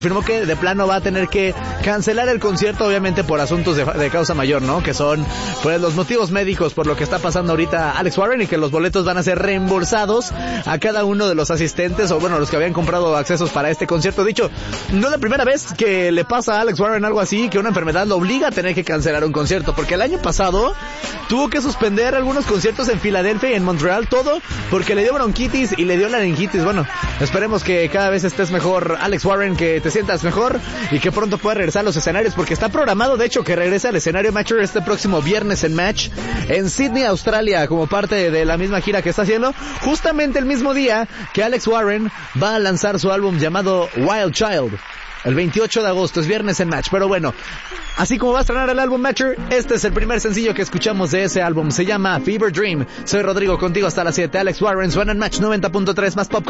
Afirmó que de plano va a tener que cancelar el concierto, obviamente por asuntos de causa mayor, ¿no? Que son, pues, los motivos médicos por lo que está pasando ahorita Alex Warren, y que los boletos van a ser reembolsados a cada uno de los asistentes, o bueno, los que habían comprado accesos para este concierto. Dicho, no es la primera vez que le pasa a Alex Warren algo así, que una enfermedad lo obliga a tener que cancelar un concierto, porque el año pasado tuvo que suspender algunos conciertos en Filadelfia y en Montreal, todo porque le dio bronquitis y le dio laringitis. Bueno, esperemos que cada vez estés mejor, Alex Warren, que te sientas mejor y que pronto pueda regresar a los escenarios, porque está programado, de hecho, que regrese al escenario Matcher este próximo viernes en Match en Sydney, Australia, como parte de la misma gira que está haciendo, justamente el mismo día que Alex Warren va a lanzar su álbum llamado Wild Child. El 28 de agosto, es viernes en Match. Pero bueno, así como va a estrenar el álbum Matcher, este es el primer sencillo que escuchamos de ese álbum. Se llama Fever Dream. Soy Rodrigo, contigo hasta las 7. Alex Warren suena en Match 90.3 más pop.